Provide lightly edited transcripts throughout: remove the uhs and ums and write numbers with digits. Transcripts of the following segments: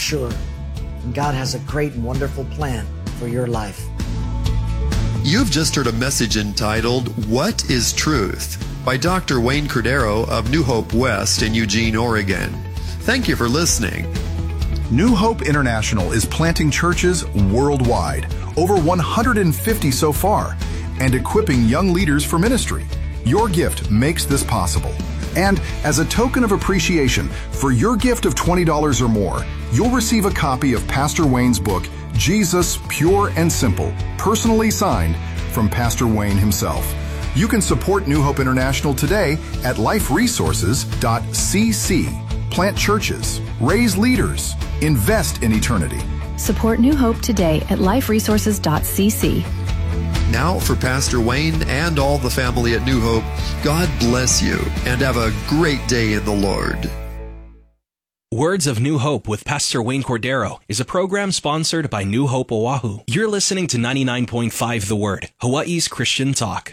sure. And God has a great and wonderful plan for your life. You've just heard a message entitled, What is Truth? By Dr. Wayne Cordero of New Hope West in Eugene, Oregon. Thank you for listening. New Hope International is planting churches worldwide, over 150 so far, and equipping young leaders for ministry. Your gift makes this possible. And as a token of appreciation for your gift of $20 or more, you'll receive a copy of Pastor Wayne's book, Jesus, Pure and Simple, personally signed from Pastor Wayne himself. You can support New Hope International today at liferesources.cc. Plant churches, raise leaders, invest in eternity. Support New Hope today at liferesources.cc. Now for Pastor Wayne and all the family at New Hope, God bless you and have a great day in the Lord. Words of New Hope with Pastor Wayne Cordero is a program sponsored by New Hope Oahu. You're listening to 99.5 The Word, Hawaii's Christian talk.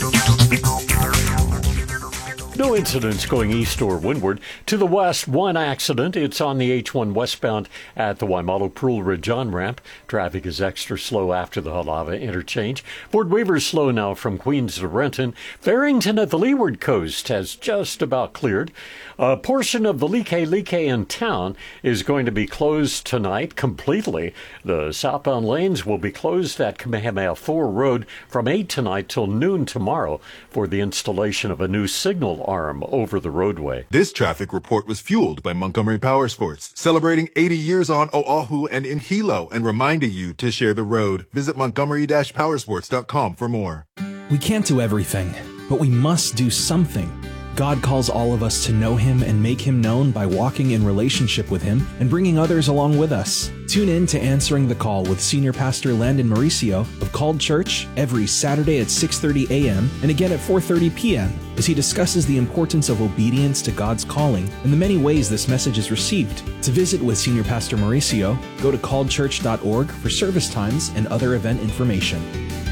No incidents going east or windward. To the west, one accident. It's on the H1 westbound at the Waimalu Pearl Ridge on-ramp. Traffic is extra slow after the Halava interchange. Fort Weaver's slow now from Queens to Renton. Farrington at the leeward coast has just about cleared. A portion of the Like in town is going to be closed tonight completely. The southbound lanes will be closed at Kamehameha 4 Road from 8 tonight till noon tomorrow for the installation of a new signal arm over the roadway. This traffic report was fueled by Montgomery Power Sports, celebrating 80 years on Oahu and in Hilo and reminding you to share the road. Visit montgomery-powersports.com for more. We can't do everything, but we must do something. God calls all of us to know Him and make Him known by walking in relationship with Him and bringing others along with us. Tune in to Answering the Call with Senior Pastor Landon Mauricio of Called Church every Saturday at 6:30 a.m. and again at 4:30 p.m. as he discusses the importance of obedience to God's calling and the many ways this message is received. To visit with Senior Pastor Mauricio, go to calledchurch.org for service times and other event information.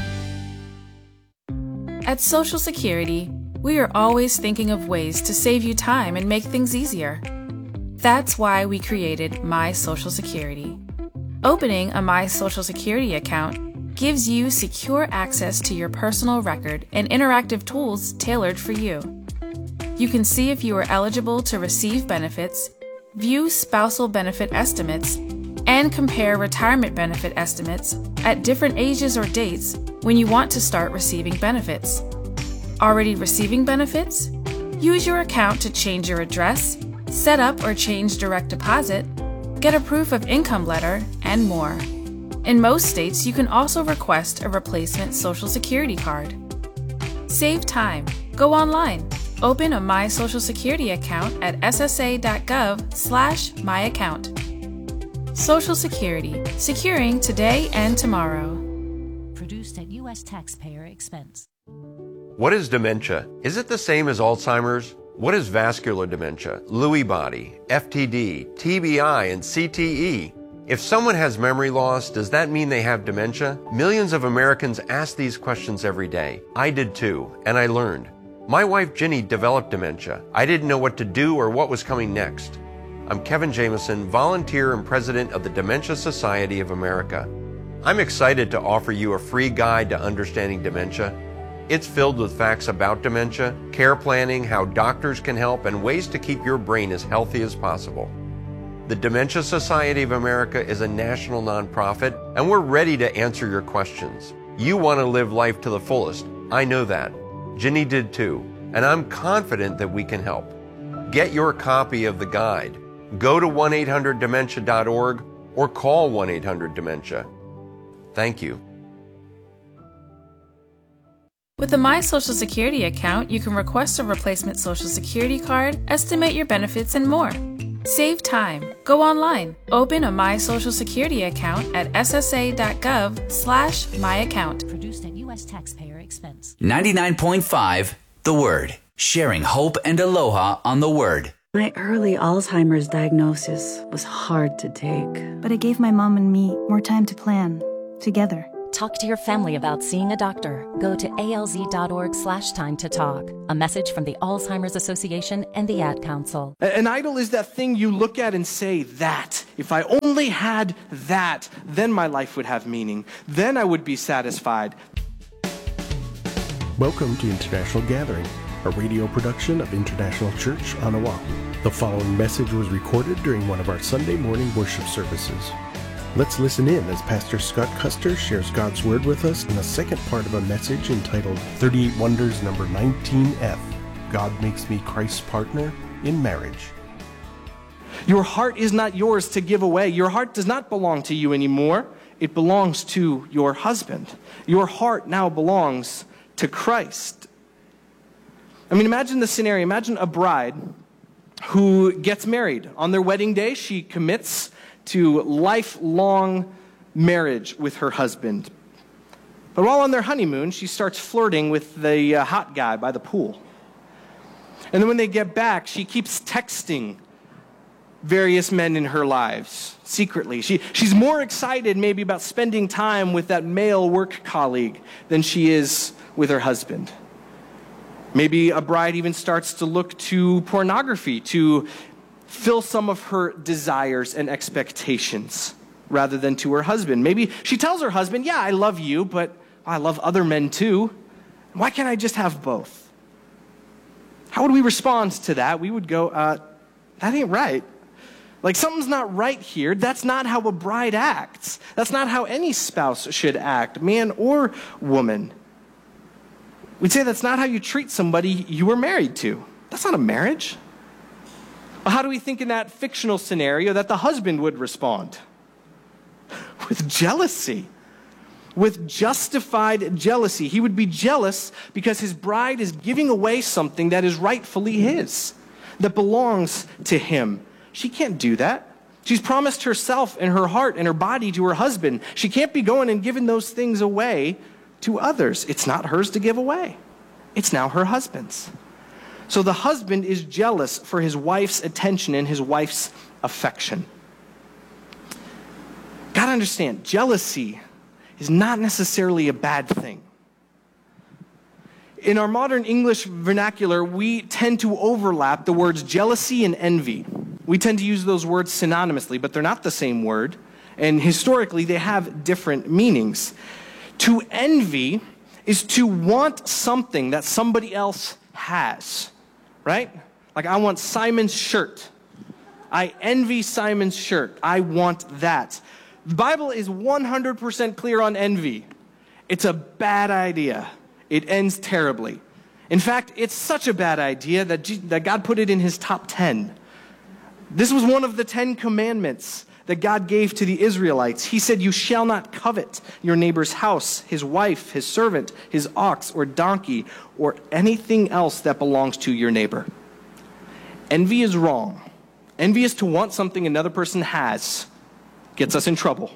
At Social Security, we are always thinking of ways to save you time and make things easier. That's why we created My Social Security. Opening a My Social Security account gives you secure access to your personal record and interactive tools tailored for you. You can see if you are eligible to receive benefits, view spousal benefit estimates, and compare retirement benefit estimates at different ages or dates when you want to start receiving benefits. Already receiving benefits? Use your account to change your address, set up or change direct deposit, get a proof of income letter, and more. In most states, you can also request a replacement Social Security card. Save time. Go online. Open a My Social Security account at ssa.gov/myaccount. Social Security. Securing today and tomorrow. Produced at U.S. taxpayer expense. What is dementia? Is it the same as Alzheimer's? What is vascular dementia, Lewy body, FTD, TBI, and CTE? If someone has memory loss, does that mean they have dementia? Millions of Americans ask these questions every day. I did too, and I learned. My wife Ginny developed dementia. I didn't know what to do or what was coming next. I'm Kevin Jameson, volunteer and president of the Dementia Society of America. I'm excited to offer you a free guide to understanding dementia. It's filled with facts about dementia, care planning, how doctors can help, and ways to keep your brain as healthy as possible. The Dementia Society of America is a national nonprofit, and we're ready to answer your questions. You want to live life to the fullest. I know that. Ginny did too, and I'm confident that we can help. Get your copy of the guide. Go to 1-800-DEMENTIA.org or call 1-800-DEMENTIA. Thank you. With a My Social Security account, you can request a replacement Social Security card, estimate your benefits, and more. Save time. Go online. Open a My Social Security account at ssa.gov/myaccount. Produced at U.S. taxpayer expense. 99.5 The Word. Sharing hope and aloha on the Word. My early Alzheimer's diagnosis was hard to take. But it gave my mom and me more time to plan, together. Talk to your family about seeing a doctor. Go to alz.org/time to talk. A message from the Alzheimer's Association and the Ad Council. An idol is that thing you look at and say, that. If I only had that, then my life would have meaning. Then I would be satisfied. Welcome to International Gathering, a radio production of International Church on Oahu. The following message was recorded during one of our Sunday morning worship services. Let's listen in as Pastor Scott Custer shares God's Word with us in the second part of a message entitled 38 Wonders number 19F, God Makes Me Christ's Partner in Marriage. Your heart is not yours to give away. Your heart does not belong to you anymore. It belongs to your husband. Your heart now belongs to Christ. I mean, imagine the scenario. Imagine a bride who gets married. On their wedding day, she commits to lifelong marriage with her husband. But while on their honeymoon, she starts flirting with the hot guy by the pool. And then when they get back, she keeps texting various men in her lives secretly. She's more excited maybe about spending time with that male work colleague than she is with her husband. Maybe a bride even starts to look to pornography to fill some of her desires and expectations rather than to her husband. Maybe she tells her husband, yeah, I love you, but I love other men too. Why can't I just have both? How would we respond to that? We would go, that ain't right. Like, something's not right here. That's not how a bride acts. That's not how any spouse should act, man or woman. We'd say that's not how you treat somebody you were married to. That's not a marriage. How do we think in that fictional scenario that the husband would respond? With jealousy. With justified jealousy. He would be jealous because his bride is giving away something that is rightfully his, that belongs to him. She can't do that. She's promised herself and her heart and her body to her husband. She can't be going and giving those things away to others. It's not hers to give away. It's now her husband's. So the husband is jealous for his wife's attention and his wife's affection. Gotta understand, jealousy is not necessarily a bad thing. In our modern English vernacular, we tend to overlap the words jealousy and envy. We tend to use those words synonymously, but they're not the same word. And historically, they have different meanings. To envy is to want something that somebody else has. Right? Like, I want Simon's shirt. I envy Simon's shirt. I want that. The Bible is 100% clear on envy. It's a bad idea. It ends terribly. In fact, it's such a bad idea that God put it in his top 10. This was one of the 10 commandments that God gave to the Israelites. He said, you shall not covet your neighbor's house, his wife, his servant, his ox or donkey, or anything else that belongs to your neighbor. Envy is wrong. Envy is to want something another person has. Gets us in trouble.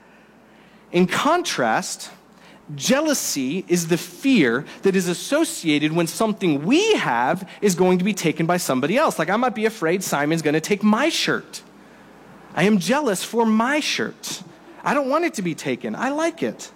In contrast, jealousy is the fear that is associated when something we have is going to be taken by somebody else. Like, I might be afraid Simon's going to take my shirt. I am jealous for my shirt. I don't want it to be taken. I like it.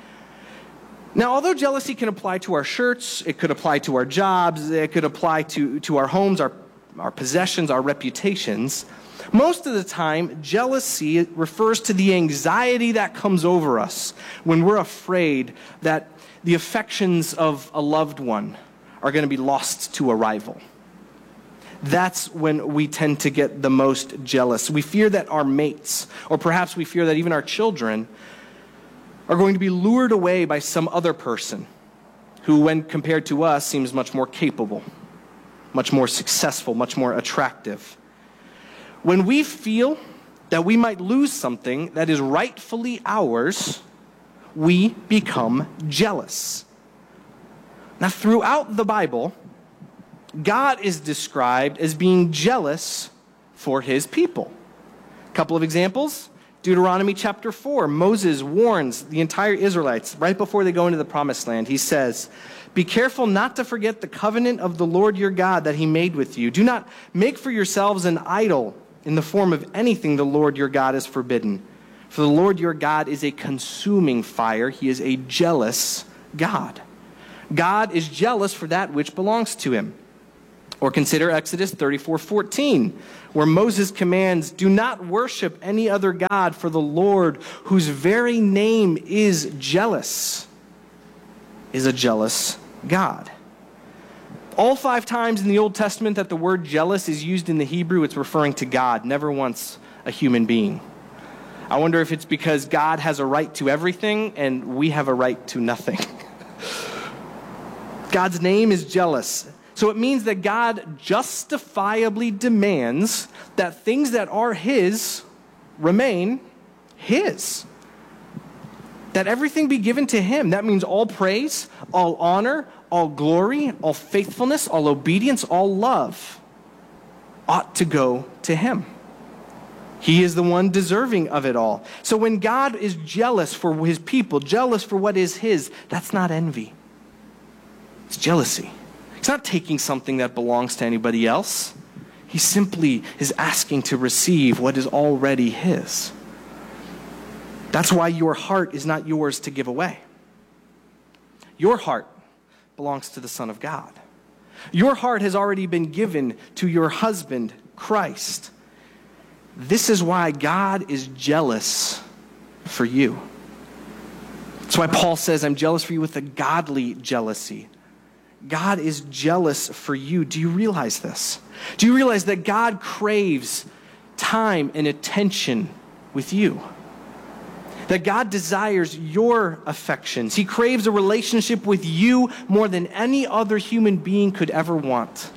Now, although jealousy can apply to our shirts, it could apply to our jobs, it could apply to our homes, our possessions, our reputations, most of the time, jealousy refers to the anxiety that comes over us when we're afraid that the affections of a loved one are going to be lost to a rival. That's when we tend to get the most jealous. We fear that our mates, or perhaps we fear that even our children, are going to be lured away by some other person who, when compared to us, seems much more capable, much more successful, much more attractive. When we feel that we might lose something that is rightfully ours, we become jealous. Now, throughout the Bible, God is described as being jealous for his people. A couple of examples. Deuteronomy chapter 4, Moses warns the entire Israelites right before they go into the promised land. He says, be careful not to forget the covenant of the Lord your God that he made with you. Do not make for yourselves an idol in the form of anything the Lord your God has forbidden. For the Lord your God is a consuming fire. He is a jealous God. God is jealous for that which belongs to him. Or consider Exodus 34:14, where Moses commands, do not worship any other God, for the Lord, whose very name is jealous, is a jealous God. All 5 times in the Old Testament that the word jealous is used in the Hebrew, it's referring to God, never once a human being. I wonder if it's because God has a right to everything and we have a right to nothing. God's name is jealous. So it means that God justifiably demands that things that are his remain his. That everything be given to him. That means all praise, all honor, all glory, all faithfulness, all obedience, all love ought to go to him. He is the one deserving of it all. So when God is jealous for his people, jealous for what is his, that's not envy. It's jealousy. He's not taking something that belongs to anybody else. He simply is asking to receive what is already his. That's why your heart is not yours to give away. Your heart belongs to the Son of God. Your heart has already been given to your husband, Christ. This is why God is jealous for you. That's why Paul says, I'm jealous for you with a godly jealousy. God is jealous for you. Do you realize this? Do you realize that God craves time and attention with you? That God desires your affections. He craves a relationship with you more than any other human being could ever want.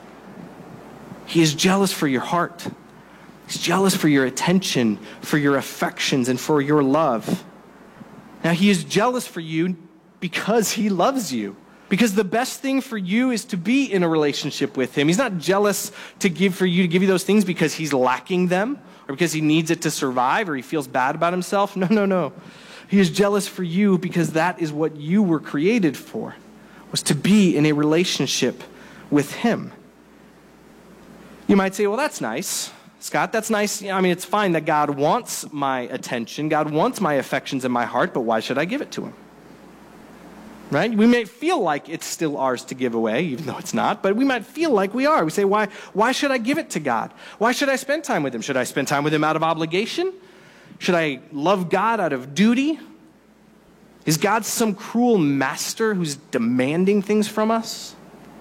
He is jealous for your heart. He's jealous for your attention, for your affections, and for your love. Now, he is jealous for you because he loves you. Because the best thing for you is to be in a relationship with him. He's not jealous to give you those things because he's lacking them or because he needs it to survive or he feels bad about himself. No. He is jealous for you because that is what you were created for, was to be in a relationship with him. You might say, well, that's nice, Scott. That's nice. I mean, it's fine that God wants my attention. God wants my affections in my heart, but why should I give it to him? Right? We may feel like it's still ours to give away, even though it's not, but we might feel like we are. We say, why should I give it to God? Why should I spend time with him? Should I spend time with him out of obligation? Should I love God out of duty? Is God some cruel master who's demanding things from us?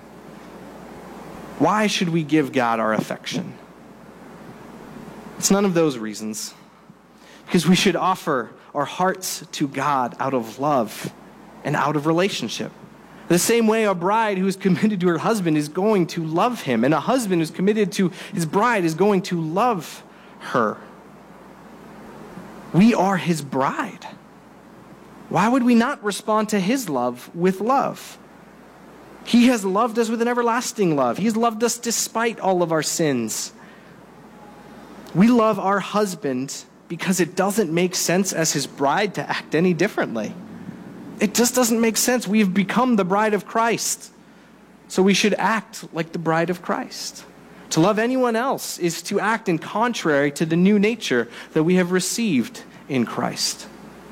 Why should we give God our affection? It's none of those reasons. Because we should offer our hearts to God out of love and out of relationship. The same way a bride who is committed to her husband is going to love him, and a husband who's committed to his bride is going to love her. We are his bride. Why would we not respond to his love with love? He has loved us with an everlasting love. He has loved us despite all of our sins. We love our husband because it doesn't make sense as his bride to act any differently. It just doesn't make sense. We have become the bride of Christ. So we should act like the bride of Christ. To love anyone else is to act in contrary to the new nature that we have received in Christ.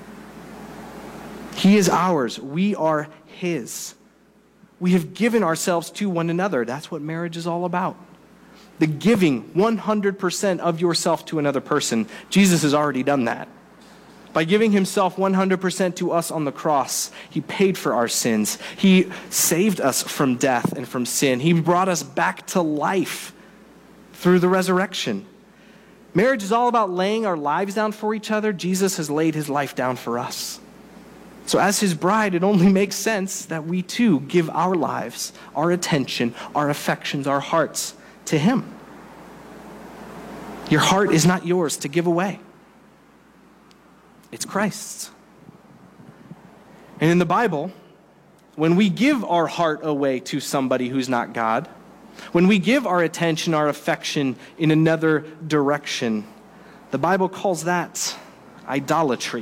He is ours. We are his. We have given ourselves to one another. That's what marriage is all about. The giving 100% of yourself to another person. Jesus has already done that. By giving himself 100% to us on the cross, he paid for our sins. He saved us from death and from sin. He brought us back to life through the resurrection. Marriage is all about laying our lives down for each other. Jesus has laid his life down for us. So as his bride, it only makes sense that we too give our lives, our attention, our affections, our hearts to him. Your heart is not yours to give away. It's Christ's. And in the Bible, when we give our heart away to somebody who's not God, when we give our attention, our affection in another direction, the Bible calls that idolatry.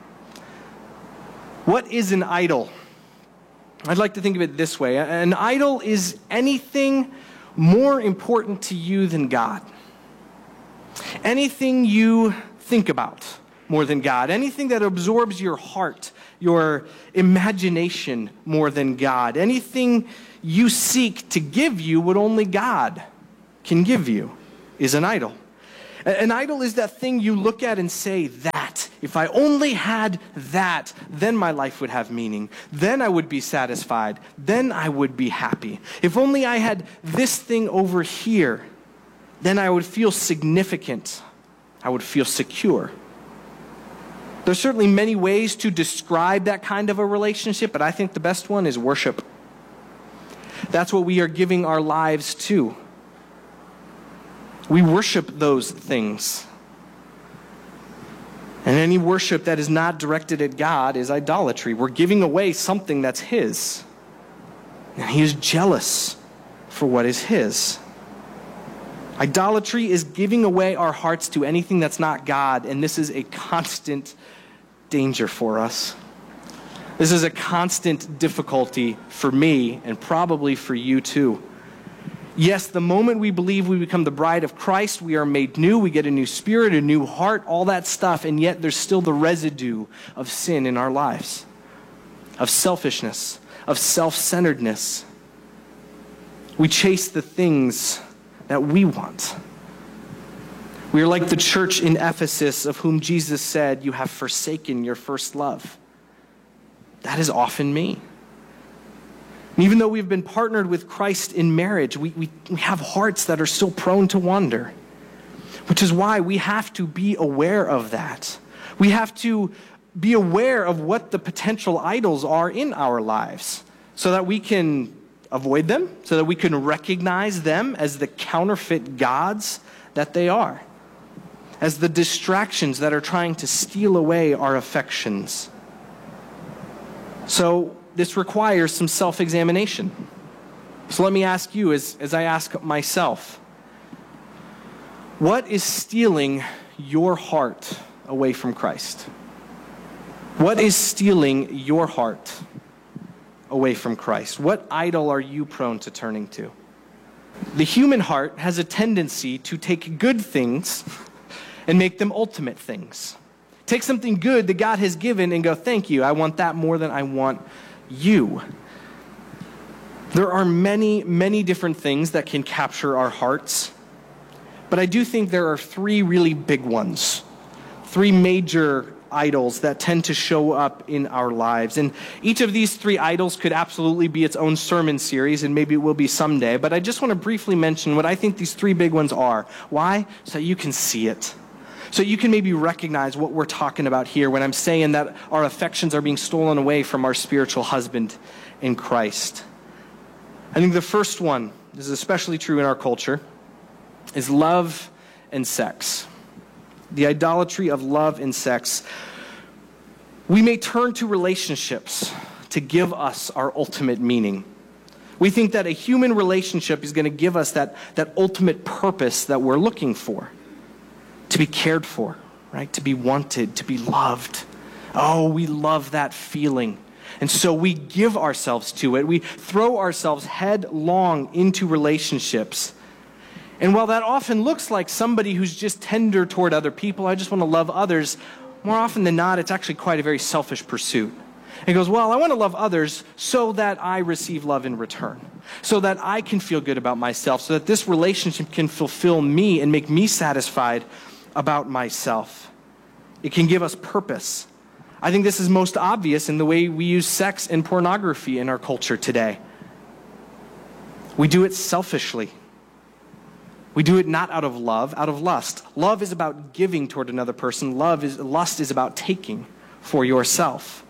What is an idol? I'd like to think of it this way. An idol is anything more important to you than God. Anything you think about more than God, anything that absorbs your heart, your imagination more than God, anything you seek to give you what only God can give you is an idol. An idol is that thing you look at and say, that, if I only had that, then my life would have meaning. Then I would be satisfied. Then I would be happy. If only I had this thing over here, then I would feel significant. I would feel secure. There's certainly many ways to describe that kind of a relationship, but I think the best one is worship. That's what we are giving our lives to. We worship those things. And any worship that is not directed at God is idolatry. We're giving away something that's His. And He is jealous for what is His. Idolatry is giving away our hearts to anything that's not God, and this is a constant danger for us. This is a constant difficulty for me and probably for you too. Yes, the moment we believe we become the bride of Christ, we are made new, we get a new spirit, a new heart, all that stuff, and yet there's still the residue of sin in our lives, of selfishness, of self-centeredness. We chase the things that we want. We are like the church in Ephesus, of whom Jesus said, "You have forsaken your first love." That is often me. And even though we've been partnered with Christ in marriage, we have hearts that are still prone to wander, which is why we have to be aware of that. We have to be aware of what the potential idols are in our lives so that we can avoid them, so that we can recognize them as the counterfeit gods that they are, as the distractions that are trying to steal away our affections. So this requires some self-examination. So let me ask you, as I ask myself, what is stealing your heart away from Christ? What is stealing your heart away from Christ? What idol are you prone to turning to? The human heart has a tendency to take good things and make them ultimate things. Take something good that God has given and go, thank you, I want that more than I want you. There are many, many different things that can capture our hearts, but I do think there are three really big ones, three major idols that tend to show up in our lives. And each of these three idols could absolutely be its own sermon series, and maybe it will be someday, but I just want to briefly mention what I think these three big ones are. Why? So you can see it. So you can maybe recognize what we're talking about here when I'm saying that our affections are being stolen away from our spiritual husband in Christ. I think the first one, this is especially true in our culture, is love and sex. The idolatry of love and sex. We may turn to relationships to give us our ultimate meaning. We think that a human relationship is going to give us that ultimate purpose that we're looking for. To be cared for, right? To be wanted, to be loved. Oh, we love that feeling. And so we give ourselves to it. We throw ourselves headlong into relationships. And while that often looks like somebody who's just tender toward other people, I just want to love others, more often than not, it's actually quite a very selfish pursuit. And he goes, well, I want to love others so that I receive love in return, so that I can feel good about myself, so that this relationship can fulfill me and make me satisfied about myself. It can give us purpose. I think this is most obvious in the way we use sex and pornography in our culture today. We do it selfishly. We do it not out of love, out of lust. Love is about giving toward another person. Lust is about taking for yourself.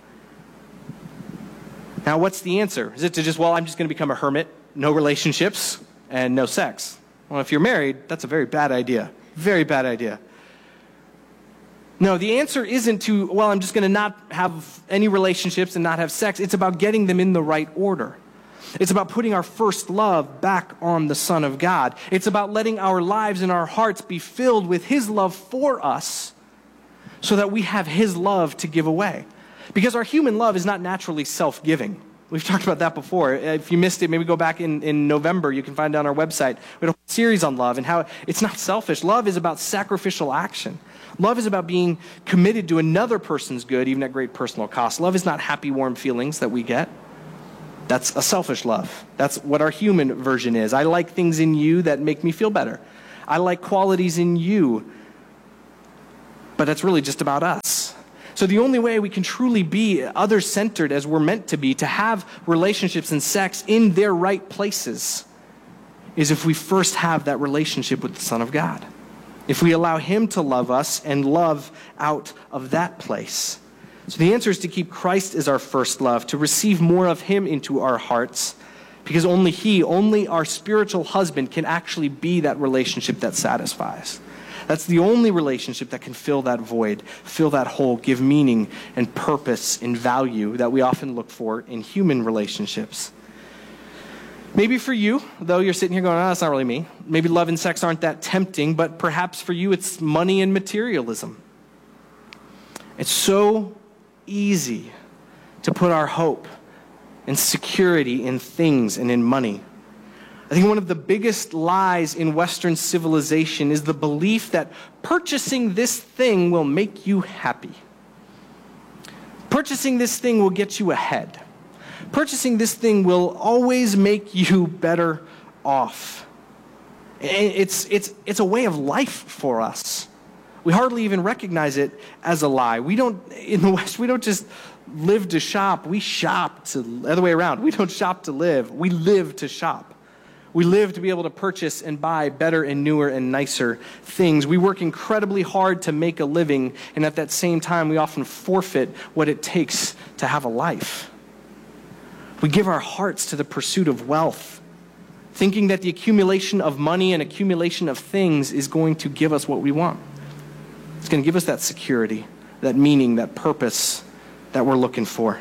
Now, what's the answer? Is it to just, well, I'm just going to become a hermit, no relationships, and no sex? Well, if you're married, that's a very bad idea. Very bad idea. No, the answer isn't to, well, I'm just going to not have any relationships and not have sex. It's about getting them in the right order. It's about putting our first love back on the Son of God. It's about letting our lives and our hearts be filled with His love for us so that we have His love to give away. Because our human love is not naturally self-giving. We've talked about that before. If you missed it, maybe go back in November. You can find it on our website. We had a series on love and how it's not selfish. Love is about sacrificial action. Love is about being committed to another person's good, even at great personal cost. Love is not happy, warm feelings that we get. That's a selfish love. That's what our human version is. I like things in you that make me feel better. I like qualities in you, but that's really just about us. So the only way we can truly be other-centered as we're meant to be, to have relationships and sex in their right places, is if we first have that relationship with the Son of God. If we allow him to love us and love out of that place. So the answer is to keep Christ as our first love, to receive more of him into our hearts, because only our spiritual husband can actually be that relationship that satisfies. That's the only relationship that can fill that void, fill that hole, give meaning and purpose and value that we often look for in human relationships. Maybe for you, though you're sitting here going, oh, that's not really me. Maybe love and sex aren't that tempting, but perhaps for you it's money and materialism. It's so easy to put our hope and security in things and in money. I think one of the biggest lies in Western civilization is the belief that purchasing this thing will make you happy. Purchasing this thing will get you ahead. Purchasing this thing will always make you better off. It's a way of life for us. We hardly even recognize it as a lie. In the West, we don't just live to shop. We shop to, the other way around. We don't shop to live. We live to shop. We live to be able to purchase and buy better and newer and nicer things. We work incredibly hard to make a living, and at that same time, we often forfeit what it takes to have a life. We give our hearts to the pursuit of wealth, thinking that the accumulation of money and accumulation of things is going to give us what we want. It's going to give us that security, that meaning, that purpose that we're looking for.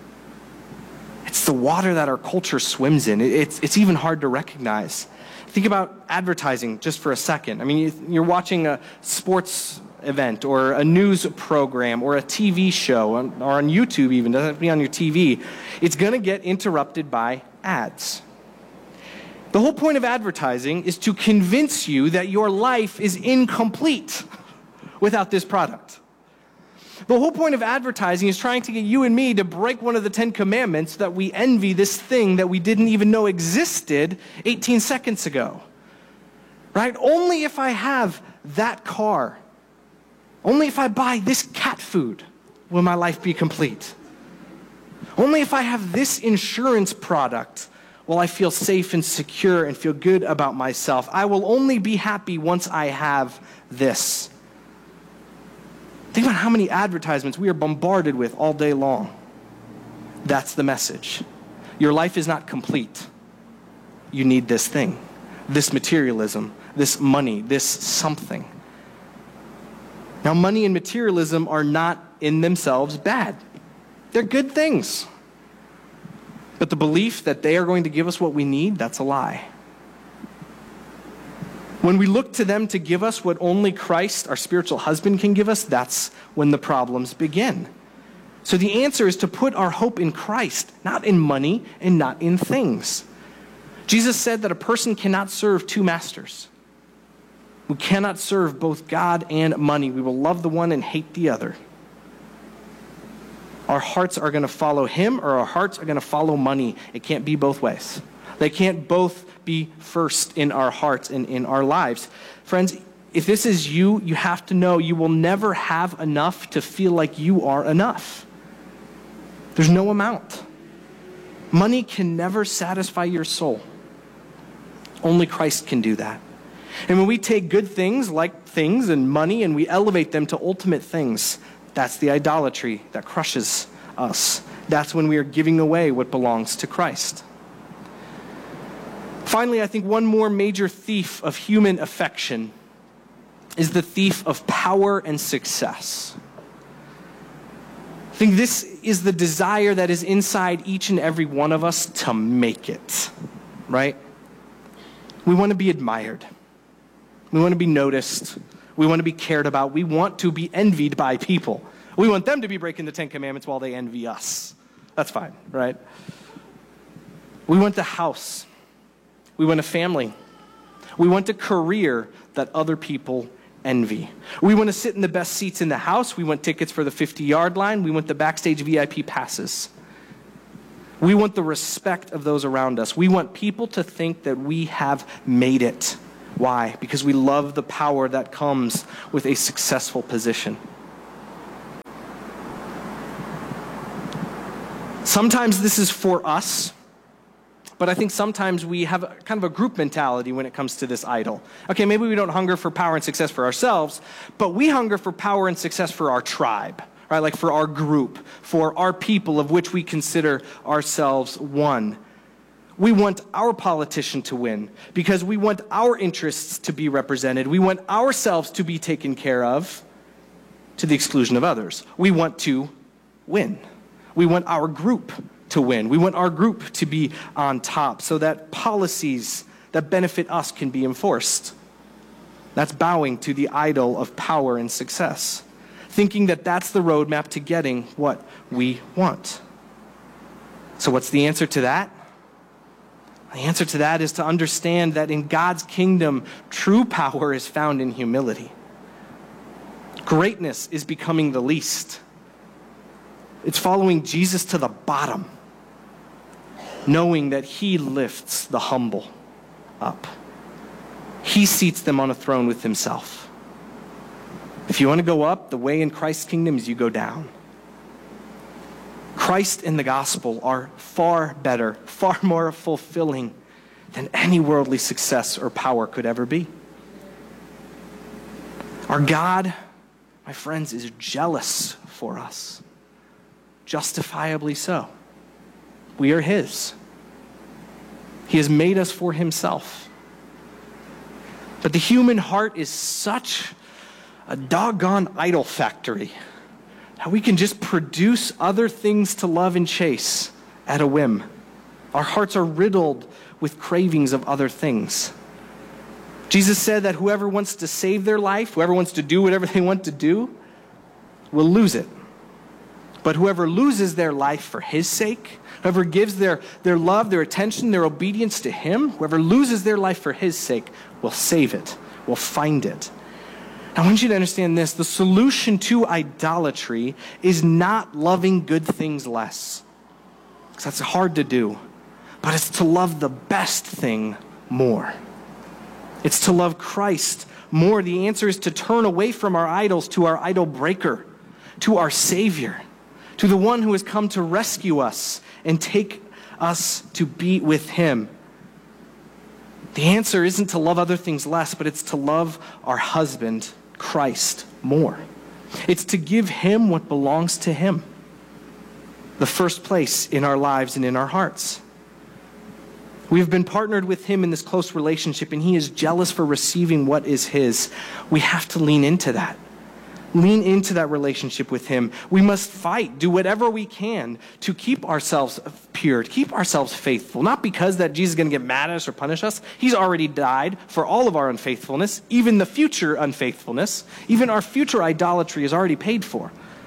It's the water that our culture swims in. It's even hard to recognize. Think about advertising just for a second. I mean, you're watching a sports event or a news program or a TV show or on YouTube even. It doesn't have to be on your TV. It's going to get interrupted by ads. The whole point of advertising is to convince you that your life is incomplete without this product. The whole point of advertising is trying to get you and me to break one of the 10 commandments so that we envy this thing that we didn't even know existed 18 seconds ago. Right? Only if I have that car, only if I buy this cat food will my life be complete. Only if I have this insurance product will I feel safe and secure and feel good about myself. I will only be happy once I have this. Think about how many advertisements we are bombarded with all day long. That's the message. Your life is not complete. You need this thing, this materialism, this money, this something. Now, money and materialism are not in themselves bad. They're good things. But the belief that they are going to give us what we need, that's a lie. When we look to them to give us what only Christ, our spiritual husband, can give us, that's when the problems begin. So the answer is to put our hope in Christ, not in money and not in things. Jesus said that a person cannot serve two masters. We cannot serve both God and money. We will love the one and hate the other. Our hearts are going to follow him, or our hearts are going to follow money. It can't be both ways. They can't both be first in our hearts and in our lives. Friends, if this is you, you have to know you will never have enough to feel like you are enough. There's no amount. Money can never satisfy your soul. Only Christ can do that. And when we take good things like things and money and we elevate them to ultimate things, that's the idolatry that crushes us. That's when we are giving away what belongs to Christ. Finally, I think one more major thief of human affection is the thief of power and success. I think this is the desire that is inside each and every one of us to make it, right? We want to be admired. We want to be noticed. We want to be cared about. We want to be envied by people. We want them to be breaking the 10 Commandments while they envy us. That's fine, right? We want the house. We want a family. We want a career that other people envy. We want to sit in the best seats in the house. We want tickets for the 50-yard line. We want the backstage VIP passes. We want the respect of those around us. We want people to think that we have made it. Why? Because we love the power that comes with a successful position. Sometimes this is for us, but I think sometimes we have kind of a group mentality when it comes to this idol. Okay, maybe we don't hunger for power and success for ourselves, but we hunger for power and success for our tribe, right? Like for our group, for our people of which we consider ourselves one. We want our politician to win because we want our interests to be represented. We want ourselves to be taken care of to the exclusion of others. We want to win. We want our group to win. We want our group to be on top so that policies that benefit us can be enforced. That's bowing to the idol of power and success, thinking that that's the roadmap to getting what we want. So what's the answer to that? The answer to that is to understand that in God's kingdom, true power is found in humility. Greatness is becoming the least. It's following Jesus to the bottom, knowing that he lifts the humble up. He seats them on a throne with himself. If you want to go up, the way in Christ's kingdom is you go down. Christ and the gospel are far better, far more fulfilling than any worldly success or power could ever be. Our God, my friends, is jealous for us. Justifiably so. We are his. He has made us for himself. But the human heart is such a doggone idol factory. How we can just produce other things to love and chase at a whim. Our hearts are riddled with cravings of other things. Jesus said that whoever wants to save their life, whoever wants to do whatever they want to do, will lose it. But whoever loses their life for his sake, whoever gives their love, their attention, their obedience to him, whoever loses their life for his sake will save it, will find it. I want you to understand this. The solution to idolatry is not loving good things less, because that's hard to do. But it's to love the best thing more. It's to love Christ more. The answer is to turn away from our idols to our idol breaker, to our Savior, to the one who has come to rescue us and take us to be with him. The answer isn't to love other things less, but it's to love our husband, Christ, more. It's to give him what belongs to him, the first place in our lives and in our hearts. We have been partnered with him in this close relationship, and he is jealous for receiving what is his. We have to lean into that. Lean into that relationship with him. We must fight, do whatever we can to keep ourselves pure, to keep ourselves faithful. Not because that Jesus is going to get mad at us or punish us. He's already died for all of our unfaithfulness, even the future unfaithfulness. Even our future idolatry is already paid for.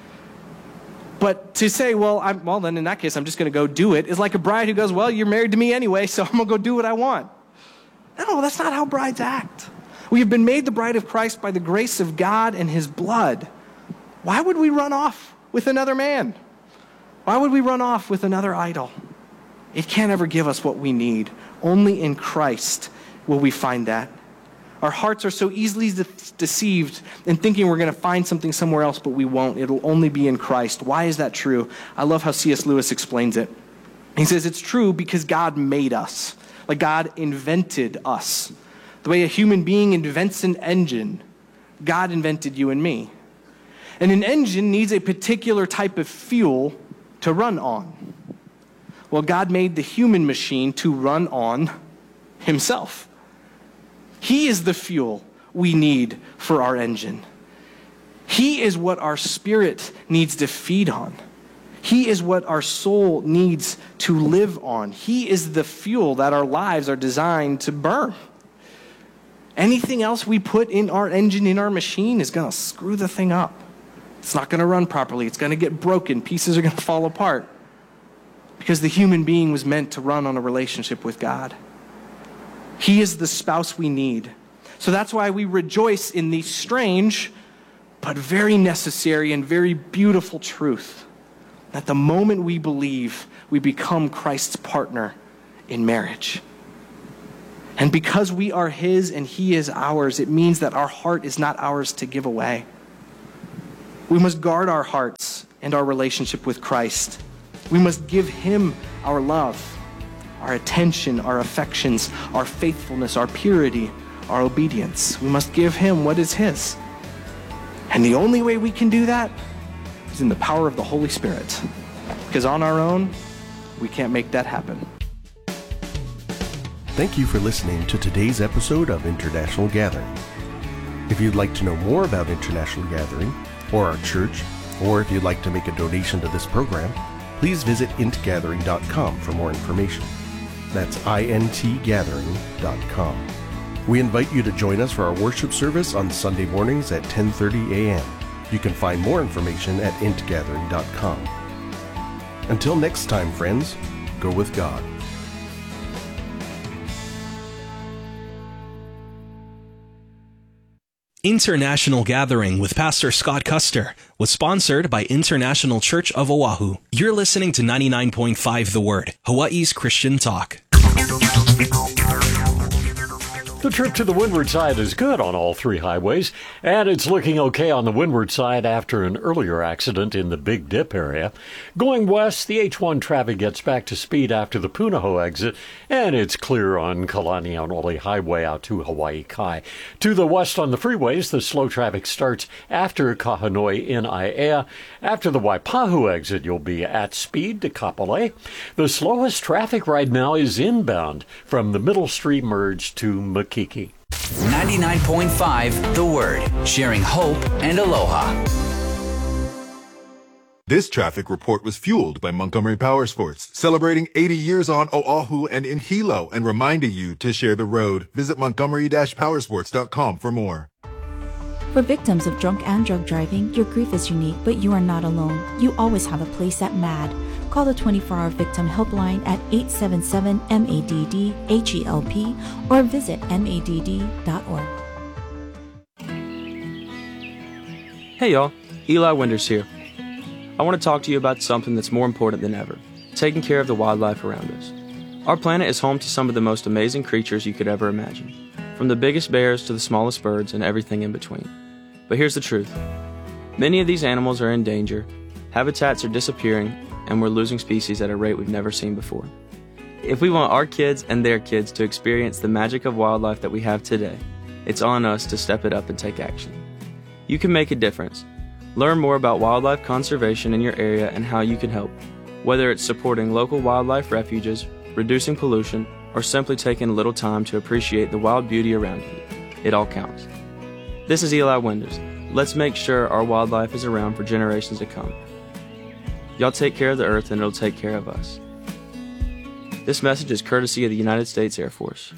But to say, well, then in that case, I'm just going to go do it, is like a bride who goes, well, you're married to me anyway, so I'm going to go do what I want. No, that's not how brides act. We have been made the bride of Christ by the grace of God and his blood. Why would we run off with another man? Why would we run off with another idol? It can't ever give us what we need. Only in Christ will we find that. Our hearts are so easily deceived in thinking we're going to find something somewhere else, but we won't. It'll only be in Christ. Why is that true? I love how C.S. Lewis explains it. He says it's true because God made us. Like God invented us. The way a human being invents an engine, God invented you and me. And an engine needs a particular type of fuel to run on. Well, God made the human machine to run on himself. He is the fuel we need for our engine. He is what our spirit needs to feed on. He is what our soul needs to live on. He is the fuel that our lives are designed to burn. Anything else we put in our engine, in our machine, is going to screw the thing up. It's not going to run properly. It's going to get broken. Pieces are going to fall apart. because the human being was meant to run on a relationship with God. He is the spouse we need. So that's why we rejoice in the strange, but very necessary and very beautiful truth that the moment we believe, we become Christ's partner in marriage. And because we are his and he is ours, it means that our heart is not ours to give away. We must guard our hearts and our relationship with Christ. We must give him our love, our attention, our affections, our faithfulness, our purity, our obedience. We must give him what is his. And the only way we can do that is in the power of the Holy Spirit. Because on our own, we can't make that happen. Thank you for listening to today's episode of International Gathering. If you'd like to know more about International Gathering, or our church, or if you'd like to make a donation to this program, please visit intgathering.com for more information. That's intgathering.com. We invite you to join us for our worship service on Sunday mornings at 10:30 a.m. You can find more information at intgathering.com. Until next time, friends, go with God. International Gathering with Pastor Scott Custer was sponsored by International Church of Oahu. You're listening to 99.5 The Word, Hawaii's Christian talk. The trip to the windward side is good on all three highways, and it's looking okay on the windward side after an earlier accident in the Big Dip area. Going west, the H1 traffic gets back to speed after the Punahou exit, and it's clear on Kalaniaole Highway out to Hawaii Kai. To the west on the freeways, the slow traffic starts after Kahanoi in Aiea. After the Waipahu exit, you'll be at speed to Kapolei. The slowest traffic right now is inbound from the Middle Street merge to Makiki. 99.5 The Word, sharing hope and aloha. This traffic report was fueled by Montgomery Power Sports, celebrating 80 years on Oahu and in Hilo, and reminding you to share the road. Visit montgomery-powersports.com for more. For victims of drunk and drug driving, your grief is unique, but you are not alone. You always have a place at MADD. Call the 24-hour victim helpline at 877-MADD-HELP or visit madd.org. Hey y'all, Eli Winders here. I want to talk to you about something that's more important than ever, taking care of the wildlife around us. Our planet is home to some of the most amazing creatures you could ever imagine, from the biggest bears to the smallest birds and everything in between. But here's the truth. Many of these animals are in danger, habitats are disappearing, and we're losing species at a rate we've never seen before. If we want our kids and their kids to experience the magic of wildlife that we have today, it's on us to step it up and take action. You can make a difference. Learn more about wildlife conservation in your area and how you can help, whether it's supporting local wildlife refuges, reducing pollution, or simply taking a little time to appreciate the wild beauty around you. It all counts. This is Eli Winders. Let's make sure our wildlife is around for generations to come. Y'all take care of the earth and it'll take care of us. This message is courtesy of the United States Air Force.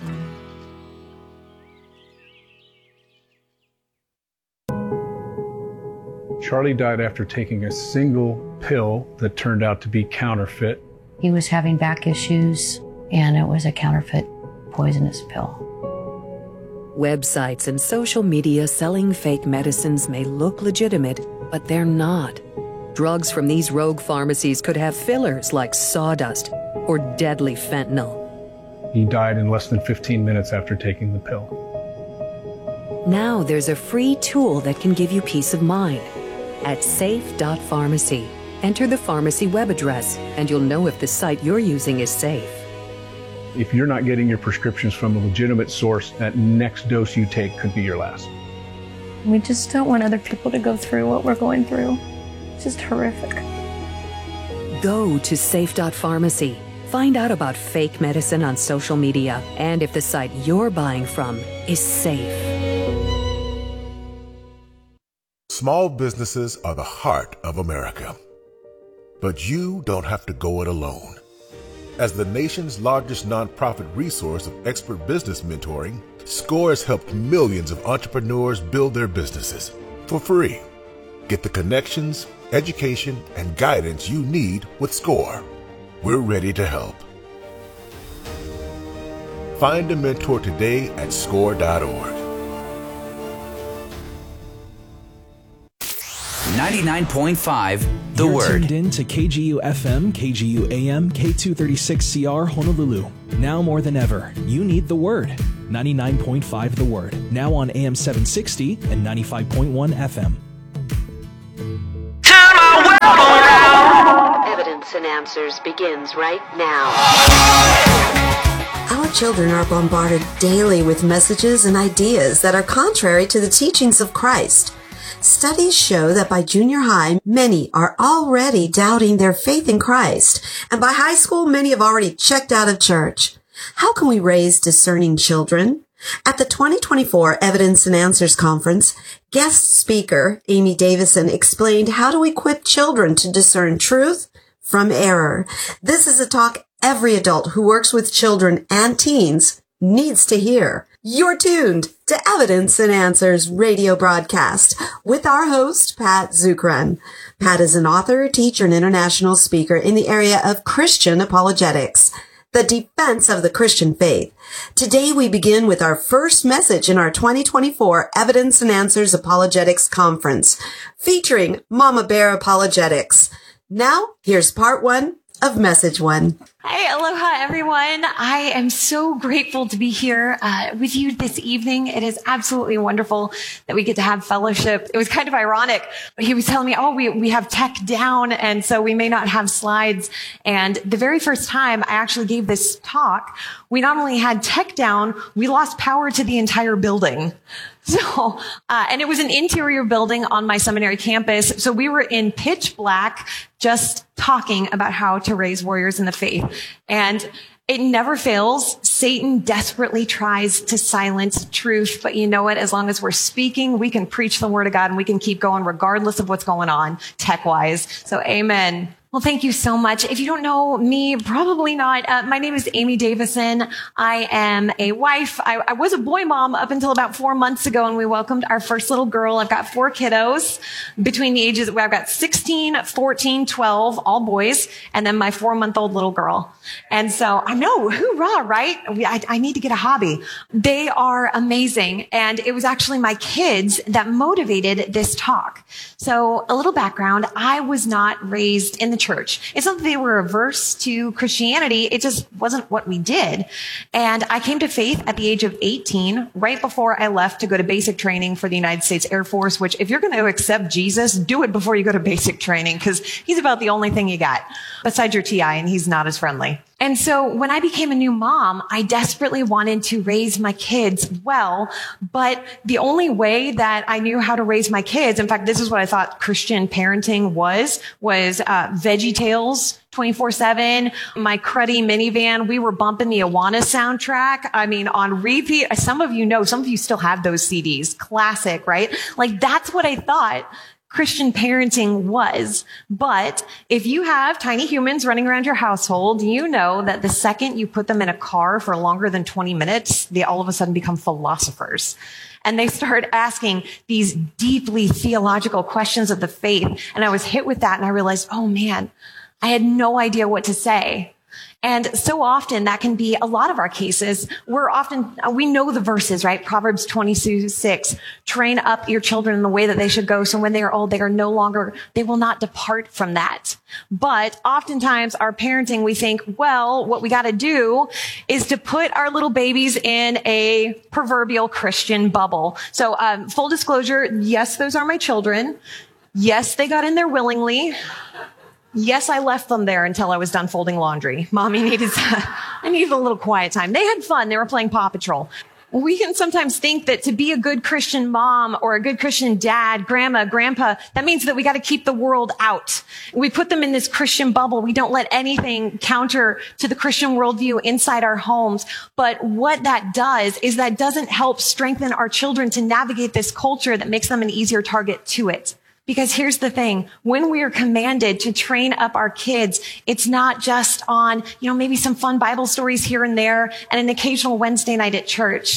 Charlie died after taking a single pill that turned out to be counterfeit. He was having back issues, and it was a counterfeit poisonous pill. Websites and social media selling fake medicines may look legitimate, but they're not. Drugs from these rogue pharmacies could have fillers like sawdust or deadly fentanyl. He died in less than 15 minutes after taking the pill. Now there's a free tool that can give you peace of mind. At safe.pharmacy, enter the pharmacy web address and you'll know if the site you're using is safe. If you're not getting your prescriptions from a legitimate source, that next dose you take could be your last. We just don't want other people to go through what we're going through. It's just horrific. Go to safe.pharmacy. Find out about fake medicine on social media and if the site you're buying from is safe. Small businesses are the heart of America. But you don't have to go it alone. As the nation's largest nonprofit resource of expert business mentoring, SCORE has helped millions of entrepreneurs build their businesses for free. Get the connections, education, and guidance you need with SCORE. we're ready to help. Find a mentor today at score.org. 99.5 The You're Word. tuned in to KGU FM, KGU AM, K236CR Honolulu. Now more than ever, you need the Word. 99.5 The Word. Now on AM 760 and 95.1 FM. Evidence and Answers begins right now. Our children are bombarded daily with messages and ideas that are contrary to the teachings of Christ. Studies show that by junior high, many are already doubting their faith in Christ, and by high school, many have already checked out of church. How can we raise discerning children? At the 2024 Evidence and Answers Conference, guest speaker Amy Davison explained how to equip children to discern truth from error. This is a talk every adult who works with children and teens needs to hear. You're tuned to Evidence and Answers radio broadcast with our host, Pat Zukeran. Pat is an author, teacher, and international speaker in the area of Christian apologetics, the defense of the Christian faith. Today we begin with our first message in our 2024 Evidence and Answers Apologetics Conference, featuring Mama Bear Apologetics. Now, here's part one of message one. Hi, aloha, everyone. I am so grateful to be here with you this evening. It is absolutely wonderful that we get to have fellowship. It was kind of ironic. He was telling me, we have tech down, and so we may not have slides. And the very first time I actually gave this talk, we not only had tech down, we lost power to the entire building. So, and it was an interior building on my seminary campus. So we were in pitch black, just talking about how to raise warriors in the faith. And it never fails. Satan desperately tries to silence truth. But you know what? As long as we're speaking, we can preach the word of God and we can keep going regardless of what's going on tech-wise. So amen. Well, thank you so much. If you don't know me, probably not. My name is Amy Davison. I am a wife. I was a boy mom up until about 4 months ago, and we welcomed our first little girl. I've got 4 kiddos between the ages, I've got 16, 14, 12, all boys, and then my 4-month-old little girl. And so I know, hoorah, right? I need to get a hobby. They are amazing. And it was actually my kids that motivated this talk. So a little background, I was not raised in the church. It's not that they were averse to Christianity. It just wasn't what we did. And I came to faith at the age of 18, right before I left to go to basic training for the United States Air Force, which if you're going to accept Jesus, do it before you go to basic training, because he's about the only thing you got besides your TI, and he's not as friendly. And so when I became a new mom, I desperately wanted to raise my kids well, but the only way that I knew how to raise my kids, in fact, this is what I thought Christian parenting was VeggieTales 24/7, my cruddy minivan. We were bumping the Awana soundtrack. I mean, on repeat. Some of you know, some of you still have those CDs. Classic, right? Like, that's what I thought Christian parenting was. But if you have tiny humans running around your household, you know that the second you put them in a car for longer than 20 minutes, they all of a sudden become philosophers. And they start asking these deeply theological questions of the faith. And I was hit with that, and I realized, oh man, I had no idea what to say. And so often that can be a lot of our cases. We know the verses, right? Proverbs 22:6, train up your children in the way that they should go. So when they are old, they will not depart from that. But oftentimes our parenting, we think, well, what we got to do is to put our little babies in a proverbial Christian bubble. So, full disclosure, yes, those are my children. Yes, they got in there willingly. Yes, I left them there until I was done folding laundry. Mommy I needed a little quiet time. They had fun. They were playing Paw Patrol. We can sometimes think that to be a good Christian mom or a good Christian dad, grandma, grandpa, that means that we got to keep the world out. We put them in this Christian bubble. We don't let anything counter to the Christian worldview inside our homes. But what that does is that doesn't help strengthen our children to navigate this culture that makes them an easier target to it. Because here's the thing, when we are commanded to train up our kids, it's not just on, maybe some fun Bible stories here and there and an occasional Wednesday night at church.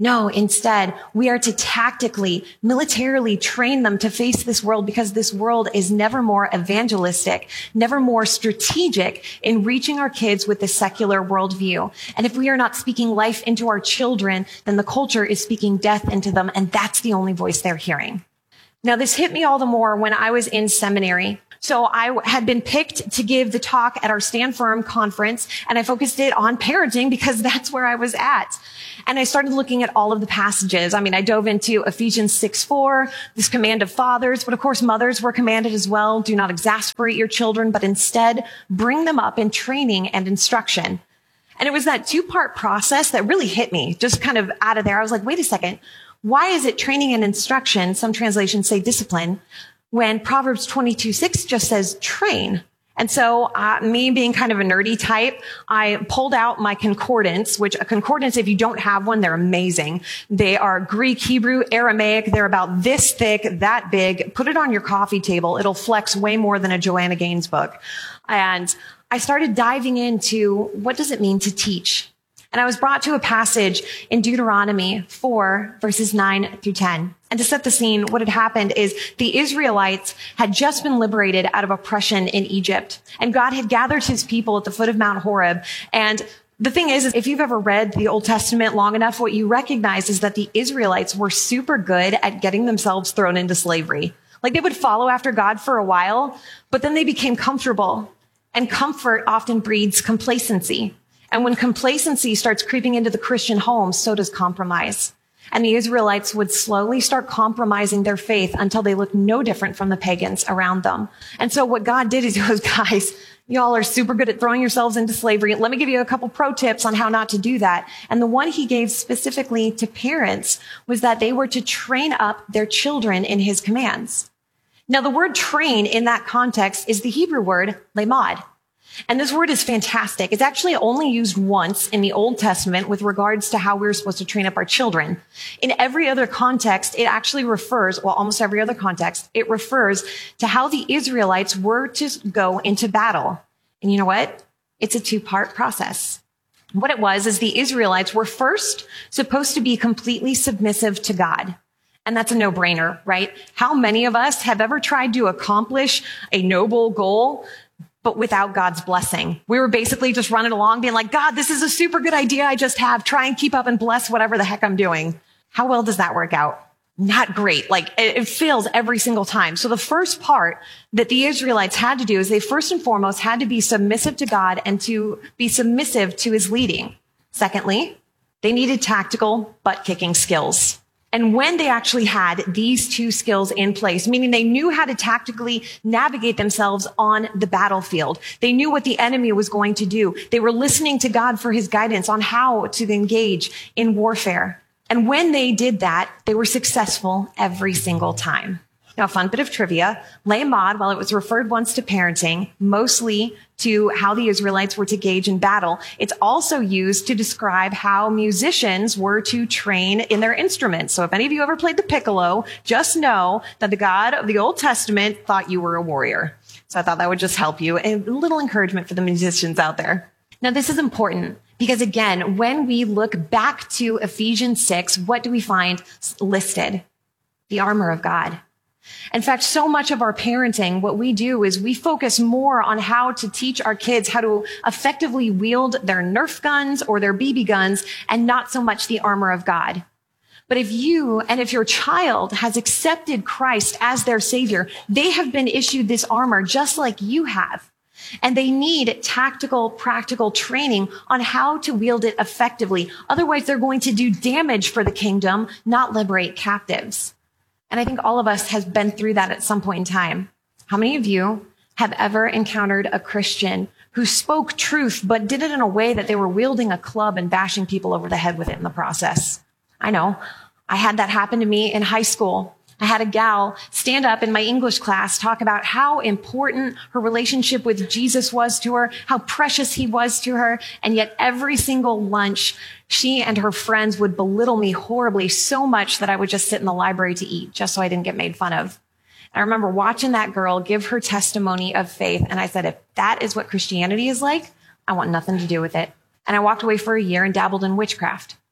No, instead, we are to tactically, militarily train them to face this world because this world is never more evangelistic, never more strategic in reaching our kids with the secular worldview. And if we are not speaking life into our children, then the culture is speaking death into them, and that's the only voice they're hearing. Now, this hit me all the more when I was in seminary. So I had been picked to give the talk at our Stand Firm conference, and I focused it on parenting because that's where I was at. And I started looking at all of the passages. I mean, I dove into Ephesians 6:4, this command of fathers, but of course mothers were commanded as well. Do not exasperate your children, but instead bring them up in training and instruction. And it was that two-part process that really hit me, just kind of out of there. I was like, wait a second. Why is it training and instruction? Some translations say discipline, when Proverbs 22:6 just says train. And so me being kind of a nerdy type, I pulled out my concordance, which a concordance, if you don't have one, they're amazing. They are Greek, Hebrew, Aramaic. They're about this thick, that big. Put it on your coffee table. It'll flex way more than a Joanna Gaines book. And I started diving into what does it mean to teach? And I was brought to a passage in Deuteronomy 4, verses 9 through 10. And to set the scene, what had happened is the Israelites had just been liberated out of oppression in Egypt. And God had gathered his people at the foot of Mount Horeb. And the thing is, if you've ever read the Old Testament long enough, what you recognize is that the Israelites were super good at getting themselves thrown into slavery. Like they would follow after God for a while, but then they became comfortable. And comfort often breeds complacency. And when complacency starts creeping into the Christian home, so does compromise. And the Israelites would slowly start compromising their faith until they looked no different from the pagans around them. And so what God did is he goes, guys, y'all are super good at throwing yourselves into slavery. Let me give you a couple pro tips on how not to do that. And the one he gave specifically to parents was that they were to train up their children in his commands. Now, the word train in that context is the Hebrew word lemad. And this word is fantastic. It's actually only used once in the Old Testament with regards to how we're supposed to train up our children. In every other context, it actually refers, well, almost every other context, it refers to how the Israelites were to go into battle. And you know what? It's a two-part process. What it was is the Israelites were first supposed to be completely submissive to God. And that's a no-brainer, right? How many of us have ever tried to accomplish a noble goal but without God's blessing? We were basically just running along being like, God, this is a super good idea I just have. Try and keep up and bless whatever the heck I'm doing. How well does that work out? Not great. Like it fails every single time. So the first part that the Israelites had to do is they first and foremost had to be submissive to God and to be submissive to his leading. Secondly, they needed tactical butt-kicking skills. And when they actually had these two skills in place, meaning they knew how to tactically navigate themselves on the battlefield, they knew what the enemy was going to do. They were listening to God for his guidance on how to engage in warfare. And when they did that, they were successful every single time. Now, a fun bit of trivia, lemad, while it was referred once to parenting, mostly to how the Israelites were to gauge in battle, it's also used to describe how musicians were to train in their instruments. So if any of you ever played the piccolo, just know that the God of the Old Testament thought you were a warrior. So I thought that would just help you. A little encouragement for the musicians out there. Now, this is important because, again, when we look back to Ephesians 6, what do we find listed? The armor of God. In fact, so much of our parenting, what we do is we focus more on how to teach our kids how to effectively wield their Nerf guns or their BB guns and not so much the armor of God. But if you and if your child has accepted Christ as their savior, they have been issued this armor just like you have. And they need tactical, practical training on how to wield it effectively. Otherwise, they're going to do damage for the kingdom, not liberate captives. And I think all of us has been through that at some point in time. How many of you have ever encountered a Christian who spoke truth, but did it in a way that they were wielding a club and bashing people over the head with it in the process? I know. I had that happen to me in high school. I had a gal stand up in my English class, talk about how important her relationship with Jesus was to her, how precious he was to her. And yet every single lunch, she and her friends would belittle me horribly so much that I would just sit in the library to eat just so I didn't get made fun of. I remember watching that girl give her testimony of faith. And I said, if that is what Christianity is like, I want nothing to do with it. And I walked away for a year and dabbled in witchcraft.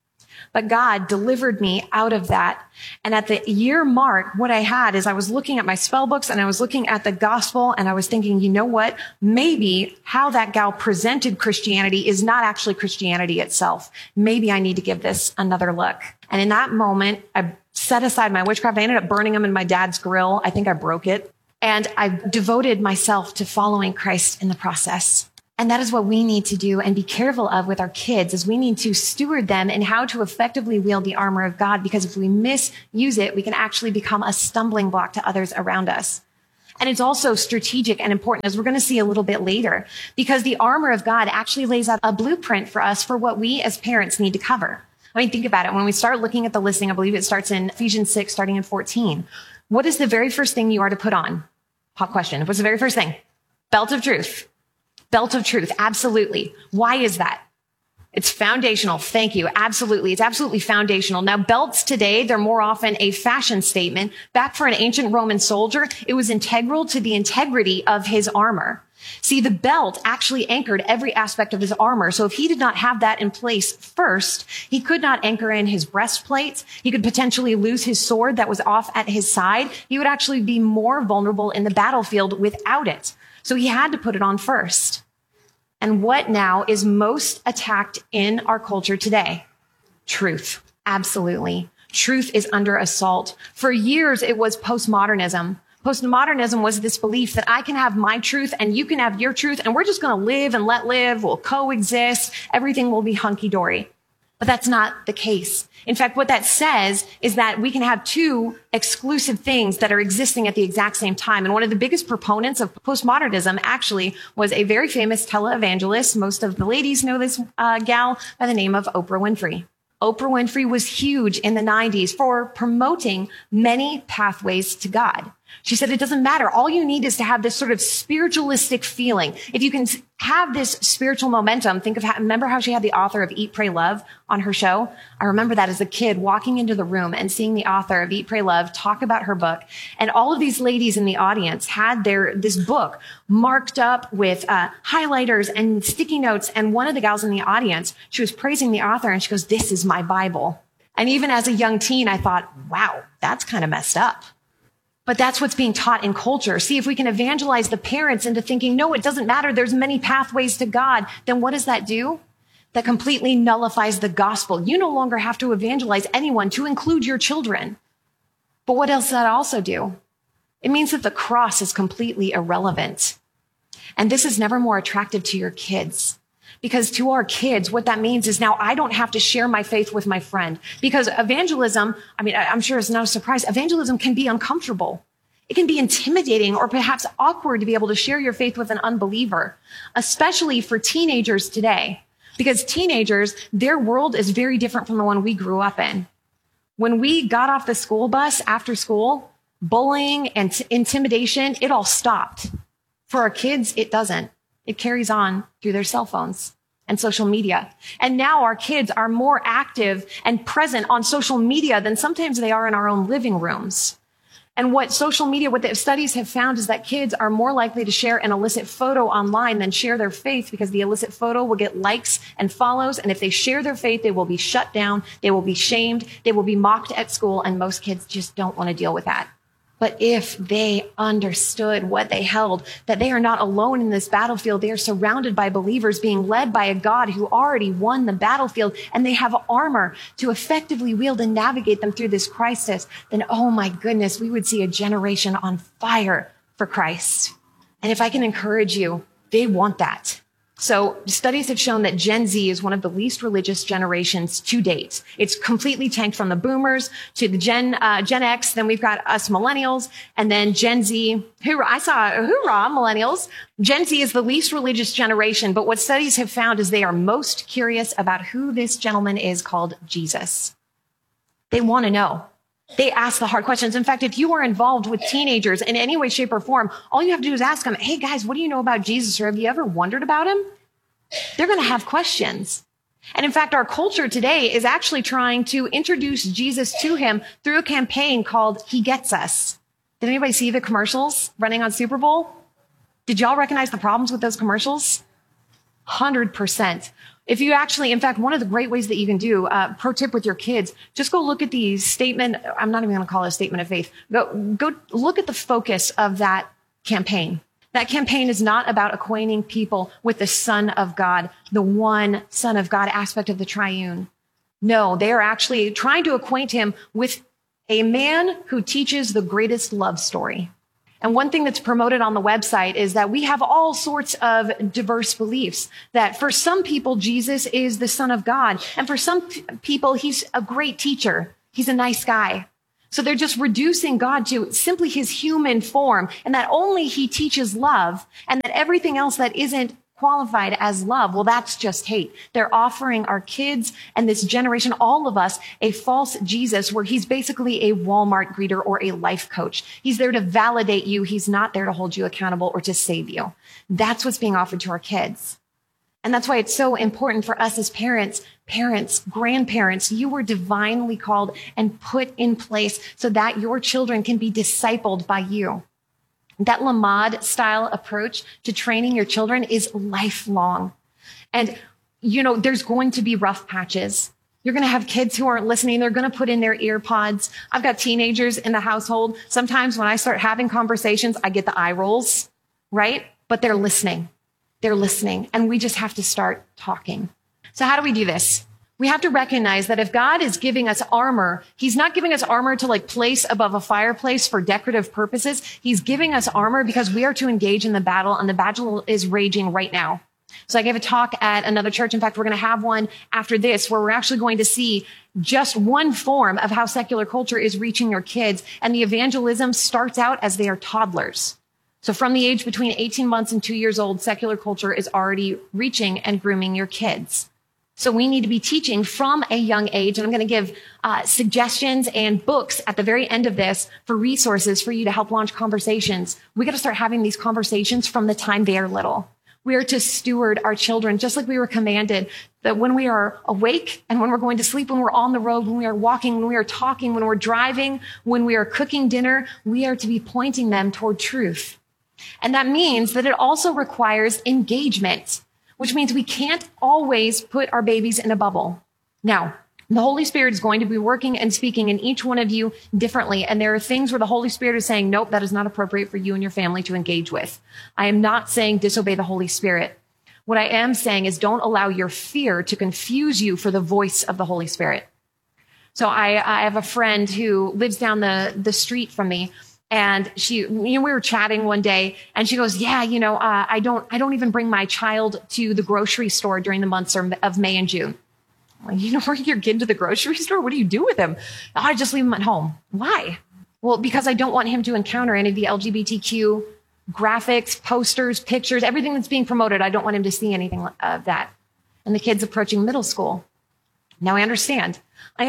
But God delivered me out of that. And at the year mark, what I had is I was looking at my spell books and I was looking at the gospel and I was thinking, you know what? Maybe how that gal presented Christianity is not actually Christianity itself. Maybe I need to give this another look. And in that moment, I set aside my witchcraft. I ended up burning them in my dad's grill. I think I broke it. And I devoted myself to following Christ in the process. And that is what we need to do and be careful of with our kids, is we need to steward them in how to effectively wield the armor of God, because if we misuse it, we can actually become a stumbling block to others around us. And it's also strategic and important, as we're going to see a little bit later, because the armor of God actually lays out a blueprint for us for what we as parents need to cover. I mean, think about it. When we start looking at the listing, I believe it starts in Ephesians 6, starting in 14. What is the very first thing you are to put on? Hot question. What's the very first thing? Belt of truth. Belt of truth. Absolutely. Why is that? It's foundational. Thank you. Absolutely. It's absolutely foundational. Now, belts today, they're more often a fashion statement. Back for an ancient Roman soldier, it was integral to the integrity of his armor. See, the belt actually anchored every aspect of his armor. So if he did not have that in place first, he could not anchor in his breastplates. He could potentially lose his sword that was off at his side. He would actually be more vulnerable in the battlefield without it. So he had to put it on first. And what now is most attacked in our culture today? Truth. Absolutely. Truth is under assault. For years, it was postmodernism. Postmodernism was this belief that I can have my truth and you can have your truth, and we're just going to live and let live. We'll coexist. Everything will be hunky-dory. But that's not the case. In fact, what that says is that we can have two exclusive things that are existing at the exact same time. And one of the biggest proponents of postmodernism actually was a very famous televangelist. Most of the ladies know this gal by the name of Oprah Winfrey. Oprah Winfrey was huge in the 90s for promoting many pathways to God. She said, it doesn't matter. All you need is to have this sort of spiritualistic feeling. If you can have this spiritual momentum, remember how she had the author of Eat, Pray, Love on her show? I remember that as a kid, walking into the room and seeing the author of Eat, Pray, Love talk about her book. And all of these ladies in the audience had this book marked up with highlighters and sticky notes. And one of the gals in the audience, she was praising the author and she goes, this is my Bible. And even as a young teen, I thought, wow, that's kind of messed up. But that's what's being taught in culture. See, if we can evangelize the parents into thinking, no, it doesn't matter, there's many pathways to God, then what does that do? That completely nullifies the gospel. You no longer have to evangelize anyone, to include your children. But what else does that also do? It means that the cross is completely irrelevant. And this is never more attractive to your kids. Because to our kids, what that means is now I don't have to share my faith with my friend. Because evangelism, I'm sure it's no surprise, evangelism can be uncomfortable. It can be intimidating or perhaps awkward to be able to share your faith with an unbeliever, especially for teenagers today. Because teenagers, their world is very different from the one we grew up in. When we got off the school bus after school, bullying and intimidation, it all stopped. For our kids, it doesn't. It carries on through their cell phones and social media. And now our kids are more active and present on social media than sometimes they are in our own living rooms. And what the studies have found is that kids are more likely to share an illicit photo online than share their faith, because the illicit photo will get likes and follows. And if they share their faith, they will be shut down. They will be shamed. They will be mocked at school. And most kids just don't want to deal with that. But if they understood what they held, that they are not alone in this battlefield, they are surrounded by believers being led by a God who already won the battlefield, and they have armor to effectively wield and navigate them through this crisis, then, oh my goodness, we would see a generation on fire for Christ. And if I can encourage you, they want that. So studies have shown that Gen Z is one of the least religious generations to date. It's completely tanked from the boomers to the Gen X. Then we've got us millennials, and then Gen Z. Hoorah, millennials. Gen Z is the least religious generation, but what studies have found is they are most curious about who this gentleman is called Jesus. They want to know. They ask the hard questions. In fact, if you are involved with teenagers in any way, shape, or form, all you have to do is ask them, hey guys, what do you know about Jesus? Or have you ever wondered about him? They're going to have questions. And in fact, our culture today is actually trying to introduce Jesus to him through a campaign called He Gets Us. Did anybody see the commercials running on Super Bowl? Did y'all recognize the problems with those commercials? 100%. If you actually, in fact, one of the great ways that you can do, pro tip with your kids, just go look at the statement. I'm not even going to call it a statement of faith. Go look at the focus of that campaign. That campaign is not about acquainting people with the Son of God, the one Son of God aspect of the triune. No, they are actually trying to acquaint him with a man who teaches the greatest love story. And one thing that's promoted on the website is that we have all sorts of diverse beliefs. That for some people, Jesus is the Son of God. And for some people, he's a great teacher. He's a nice guy. So they're just reducing God to simply his human form, and that only he teaches love, and that everything else that isn't qualified as love, well, that's just hate. They're offering our kids and this generation, all of us, a false Jesus where he's basically a Walmart greeter or a life coach. He's there to validate you. He's not there to hold you accountable or to save you. That's what's being offered to our kids. And that's why it's so important for us as parents, grandparents. You were divinely called and put in place so that your children can be discipled by you. That Lamad style approach to training your children is lifelong. And, there's going to be rough patches. You're going to have kids who aren't listening. They're going to put in their ear pods. I've got teenagers in the household. Sometimes when I start having conversations, I get the eye rolls, right? But they're listening. They're listening. And we just have to start talking. So how do we do this? We have to recognize that if God is giving us armor, he's not giving us armor to place above a fireplace for decorative purposes. He's giving us armor because we are to engage in the battle, and the battle is raging right now. So I gave a talk at another church. In fact, we're going to have one after this where we're actually going to see just one form of how secular culture is reaching your kids. And the evangelism starts out as they are toddlers. So from the age between 18 months and 2 years old, secular culture is already reaching and grooming your kids. So we need to be teaching from a young age. And I'm going to give suggestions and books at the very end of this for resources for you to help launch conversations. We got to start having these conversations from the time they are little. We are to steward our children, just like we were commanded, that when we are awake and when we're going to sleep, when we're on the road, when we are walking, when we are talking, when we're driving, when we are cooking dinner, we are to be pointing them toward truth. And that means that it also requires engagement, which means we can't always put our babies in a bubble. Now, the Holy Spirit is going to be working and speaking in each one of you differently. And there are things where the Holy Spirit is saying, nope, that is not appropriate for you and your family to engage with. I am not saying disobey the Holy Spirit. What I am saying is don't allow your fear to confuse you for the voice of the Holy Spirit. So I have a friend who lives down the street from me. And we were chatting one day and she goes, yeah, I don't even bring my child to the grocery store during the months of May and June. Well, you don't bring your kid to the grocery store? What do you do with him? I just leave him at home. Why? Well, because I don't want him to encounter any of the LGBTQ graphics, posters, pictures, everything that's being promoted. I don't want him to see anything of that. And the kid's approaching middle school. Now I understand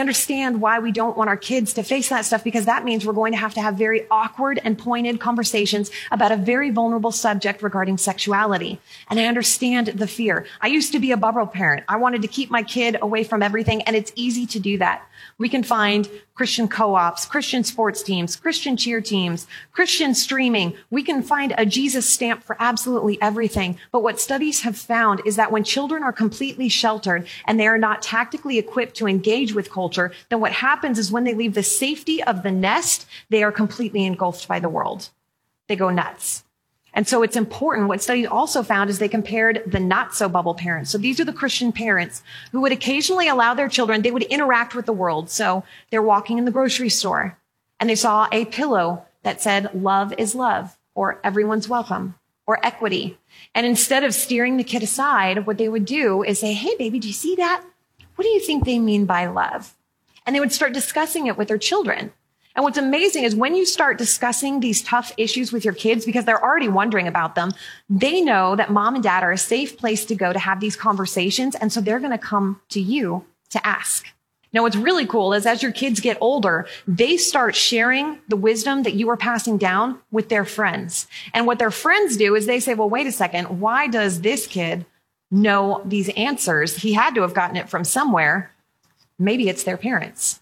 why we don't want our kids to face that stuff, because that means we're going to have very awkward and pointed conversations about a very vulnerable subject regarding sexuality. And I understand the fear. I used to be a bubble parent. I wanted to keep my kid away from everything, and it's easy to do that. We can find Christian co-ops, Christian sports teams, Christian cheer teams, Christian streaming. We can find a Jesus stamp for absolutely everything. But what studies have found is that when children are completely sheltered and they are not tactically equipped to engage with culture, then what happens is when they leave the safety of the nest, they are completely engulfed by the world. They go nuts. And so it's important. What studies also found is they compared the not so bubble parents. So these are the Christian parents who would occasionally allow their children, they would interact with the world. So they're walking in the grocery store and they saw a pillow that said, love is love, or everyone's welcome, or equity. And instead of steering the kid aside, what they would do is say, hey, baby, do you see that? What do you think they mean by love? And they would start discussing it with their children. And what's amazing is when you start discussing these tough issues with your kids, because they're already wondering about them, they know that mom and dad are a safe place to go to have these conversations. And so they're going to come to you to ask. Now, what's really cool is as your kids get older, they start sharing the wisdom that you are passing down with their friends. And what their friends do is they say, well, wait a second, why does this kid know these answers? He had to have gotten it from somewhere. Maybe it's their parents.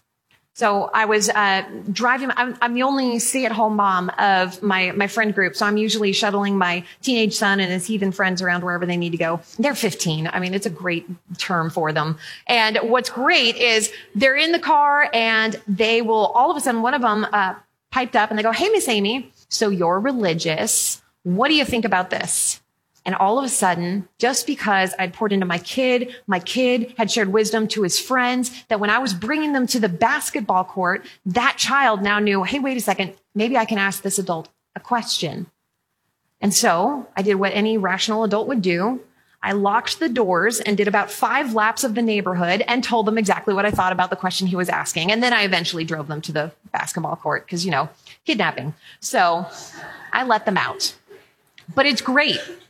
So I was driving. I'm the only stay-at-home mom of my friend group. So I'm usually shuttling my teenage son and his heathen friends around wherever they need to go. They're 15. I mean, it's a great term for them. And what's great is they're in the car and they will, all of a sudden, one of them piped up and they go, "Hey, Miss Amy, so you're religious. What do you think about this?" And all of a sudden, just because I'd poured into my kid had shared wisdom to his friends, that when I was bringing them to the basketball court, that child now knew, hey, wait a second, maybe I can ask this adult a question. And so I did what any rational adult would do. I locked the doors and did about 5 laps of the neighborhood and told them exactly what I thought about the question he was asking. And then I eventually drove them to the basketball court because, kidnapping. So I let them out. But it's great